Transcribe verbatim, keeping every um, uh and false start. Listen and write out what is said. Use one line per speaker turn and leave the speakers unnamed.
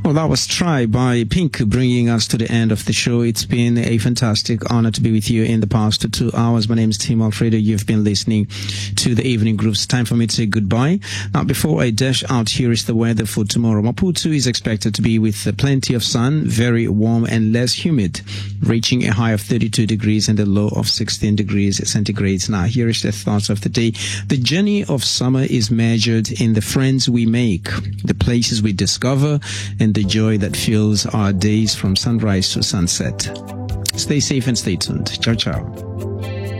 Well, that was Try by Pink, bringing us to the end of the show. It's been a fantastic honor to be with you in the past two hours. My name is Tim Alfredo. You've been listening to the Evening Grooves. Time for me to say goodbye. Now, before I dash out, here is the weather for tomorrow. Maputo is expected to be with plenty of sun, very warm and less humid, reaching a high of thirty-two degrees and a low of sixteen degrees centigrade. Now, here is the thoughts of the day. The journey of summer is measured in the friends we make, the places we discover, and the joy that fills our days from sunrise to sunset. Stay safe and stay tuned. Ciao, ciao.